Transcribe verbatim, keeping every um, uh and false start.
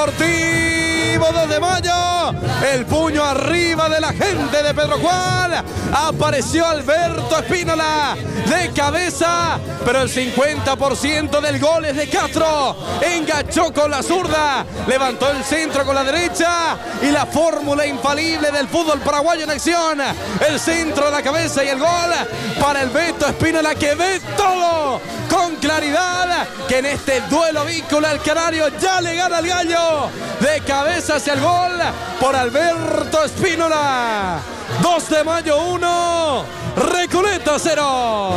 Deportivo dos de Mayo. El puño arriba de la gente de Pedro Juan. Apareció Alberto Espínola de cabeza, pero el cincuenta por ciento del gol es de Castro. Enganchó con la zurda, levantó el centro con la derecha y la fórmula infalible del fútbol paraguayo en acción. El centro, la cabeza y el gol para el Beto Espínola, que ve todo con claridad, que en este duelo víncula el canario ya le gana al gallo. De cabeza hacia el gol por Alberto Espínola. dos de Mayo uno, Recoleta cero.